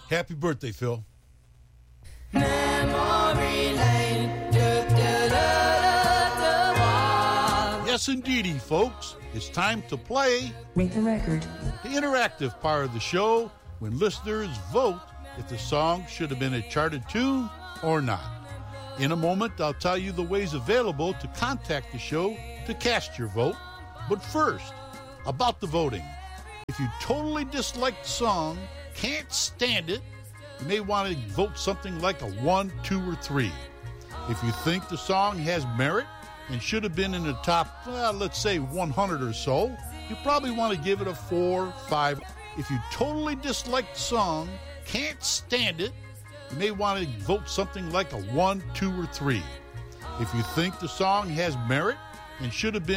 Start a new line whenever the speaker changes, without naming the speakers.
Happy birthday, Phil.
Memory lane.
Yes, indeedy, folks. It's time to play
Rate the Record.
the interactive part of the show when listeners vote if the song should have been a charted tune or not. In a moment, I'll tell you the ways available to contact the show to cast your vote. But first, about the voting. If you totally dislike the song, can't stand it, you may want to vote something like a 1, 2, or 3. If you think the song has merit and should have been in the top, let's say 100 or so, you probably want to give it a 4, 5. If you totally dislike the song, can't stand it, you may want to vote something like a 1, 2, or 3. If you think the song has merit and should have been